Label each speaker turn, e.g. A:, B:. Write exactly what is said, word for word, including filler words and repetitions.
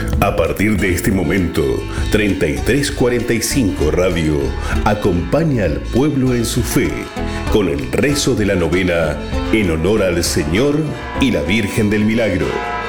A: A partir de este momento, treinta y tres cuarenta y cinco Radio acompaña al pueblo en su fe con el rezo de la novena en honor al Señor y la Virgen del Milagro.